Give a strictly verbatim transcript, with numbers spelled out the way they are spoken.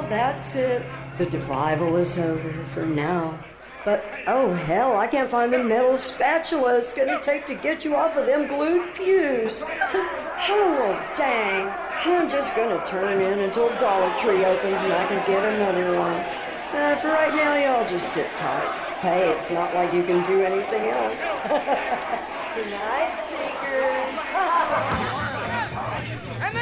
That's it. The revival is over for now. But, oh hell, I can't find the metal spatula it's gonna take to get you off of them glued pews. Oh, well, dang. I'm just gonna turn in until Dollar Tree opens and I can get another one. Uh, for right now, y'all just sit tight. Hey, it's not like you can do anything else. Good night, seekers.